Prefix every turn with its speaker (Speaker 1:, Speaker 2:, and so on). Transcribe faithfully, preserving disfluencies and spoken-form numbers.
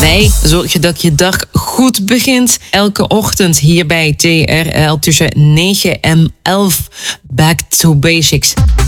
Speaker 1: Wij zorgen dat je dag goed begint. Elke ochtend hier bij T R L tussen negen en elf. Back to basics.